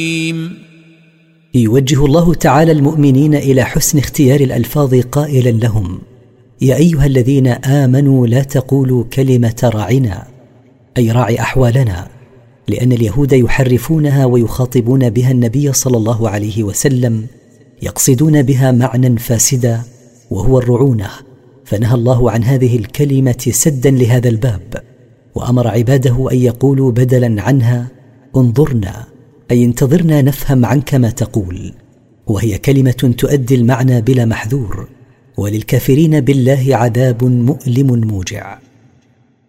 يوجه الله تعالى المؤمنين إلى حسن اختيار الألفاظ قائلا لهم: يا أيها الذين آمنوا لا تقولوا كلمة راعنا، أي راعي أحوالنا، لأن اليهود يحرفونها ويخاطبون بها النبي صلى الله عليه وسلم، يقصدون بها معنى فاسدا وهو الرعونة، فنهى الله عن هذه الكلمة سدا لهذا الباب، وأمر عباده أن يقولوا بدلا عنها: انظرنا، أي انتظرنا نفهم عنك ما تقول، وهي كلمة تؤدي المعنى بلا محذور، وللكافرين بالله عذاب مؤلم موجع.